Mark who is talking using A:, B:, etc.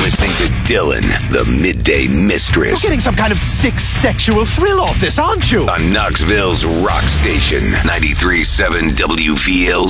A: listening to Dylan, the Midday Mistress.
B: You're getting some kind of sick sexual thrill off this, aren't you?
A: On Knoxville's rock station, 93.7 WVLZ.